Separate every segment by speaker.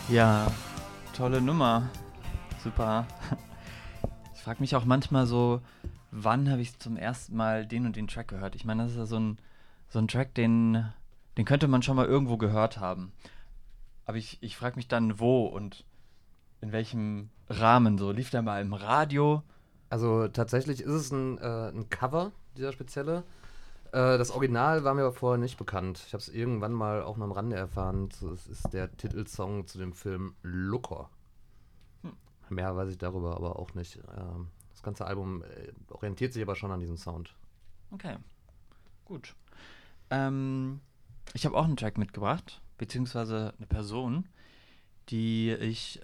Speaker 1: Ja, tolle Nummer. Super. Ich frage mich auch manchmal so, wann habe ich zum ersten Mal den und den Track gehört? Ich meine, das ist ja so ein Track, den könnte man schon mal irgendwo gehört haben. Aber ich frage mich dann, wo und in welchem Rahmen so. Lief der mal im Radio?
Speaker 2: Also tatsächlich ist es ein Cover, dieser spezielle. Das Original war mir aber vorher nicht bekannt. Ich habe es irgendwann mal auch nur am Rande erfahren. Es ist der Titelsong zu dem Film Looker.
Speaker 1: Hm,
Speaker 2: Mehr weiß ich darüber aber auch nicht. Das ganze Album orientiert sich aber schon an diesem Sound.
Speaker 1: okay, gut. Ähm, Ich habe auch einen Track mitgebracht, beziehungsweise eine Person, die ich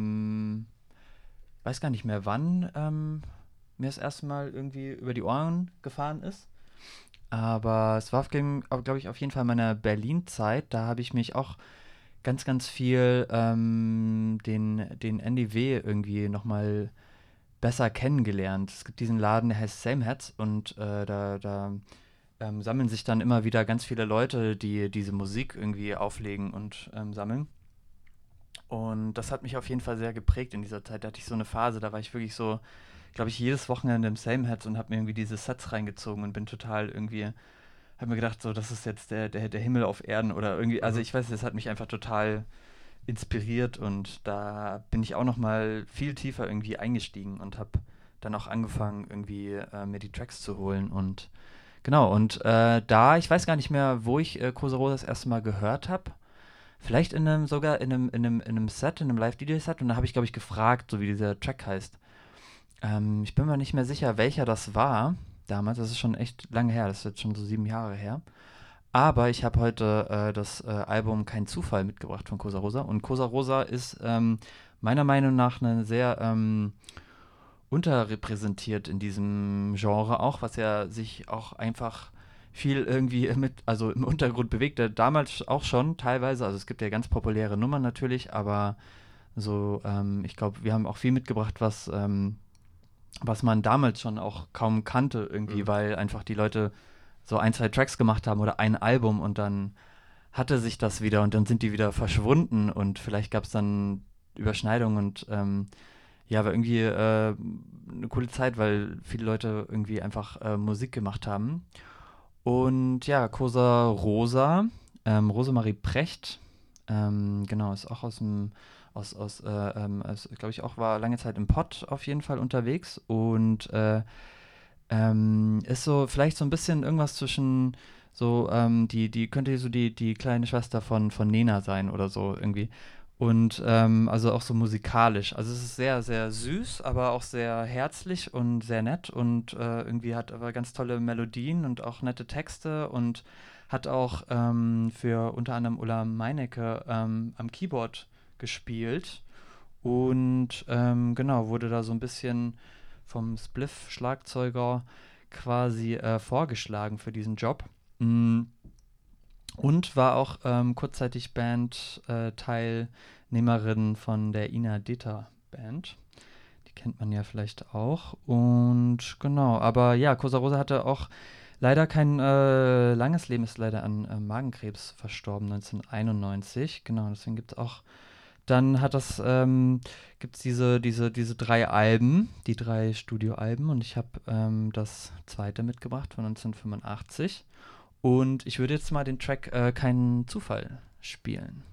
Speaker 1: weiß gar nicht mehr wann mir das erste Mal irgendwie über die Ohren gefahren ist. Aber es war, glaube ich, auf jeden Fall in meiner Berlin-Zeit. Da habe ich mich auch ganz, ganz viel den NDW irgendwie nochmal besser kennengelernt. Es gibt diesen Laden, der heißt Same Hats und da sammeln sich dann immer wieder ganz viele Leute, die diese Musik irgendwie auflegen und sammeln. Und das hat mich auf jeden Fall sehr geprägt in dieser Zeit. Da hatte ich so eine Phase, da war ich wirklich so, glaube ich, jedes Wochenende im Same Hats und habe mir irgendwie diese Sets reingezogen und bin total irgendwie, habe mir gedacht, so, das ist jetzt der Himmel auf Erden oder irgendwie, also
Speaker 2: Mhm.
Speaker 1: ich weiß, das hat mich einfach total inspiriert und da bin ich auch noch mal viel tiefer irgendwie eingestiegen und habe dann auch angefangen, irgendwie mir die Tracks zu holen und genau, und ich weiß gar nicht mehr, wo ich Cosa Rosa das erste Mal gehört habe. Vielleicht sogar in einem Set, in einem Live-DJ-Set. Und da habe ich, glaube ich, gefragt, so wie dieser Track heißt. Ich bin mir nicht mehr sicher, welcher das war damals. Das ist schon echt lange her. Das ist jetzt schon so 7 Jahre her. Aber ich habe heute das Album Kein Zufall mitgebracht von Cosa Rosa. Und Cosa Rosa ist meiner Meinung nach eine sehr unterrepräsentiert in diesem Genre auch, was ja sich auch einfach viel irgendwie also im Untergrund bewegte. Damals auch schon teilweise, also es gibt ja ganz populäre Nummern natürlich, aber so, ich glaube, wir haben auch viel mitgebracht, was man damals schon auch kaum kannte irgendwie,
Speaker 2: Mhm.
Speaker 1: weil einfach die Leute so ein, zwei Tracks gemacht haben oder ein Album und dann hatte sich das wieder und dann sind die wieder verschwunden und vielleicht gab es dann Überschneidungen und ja, war irgendwie eine coole Zeit, weil viele Leute irgendwie einfach Musik gemacht haben. Und ja, Cosa Rosa, Rosemarie Precht, genau, ist auch glaube ich auch, war lange Zeit im Pott auf jeden Fall unterwegs und ist so vielleicht so ein bisschen irgendwas zwischen so, die könnte so die kleine Schwester von Nena sein oder so irgendwie. Und also auch so musikalisch. Also es ist sehr, sehr süß, aber auch sehr herzlich und sehr nett und irgendwie hat aber ganz tolle Melodien und auch nette Texte und hat auch für unter anderem Ulla Meinecke am Keyboard gespielt und genau, wurde da so ein bisschen vom Spliff-Schlagzeuger quasi vorgeschlagen für diesen Job. Mm, und war auch kurzzeitig Teilnehmerin von der Ina Deta Band. Die kennt man ja vielleicht auch. Und genau, aber ja, Cosa Rosa hatte auch leider kein langes Leben, ist leider an Magenkrebs verstorben, 1991. Genau, deswegen gibt es auch gibt es diese 3 Alben, die 3 Studioalben und ich habe das zweite mitgebracht von 1985 und ich würde jetzt mal den Track Keinen Zufall spielen.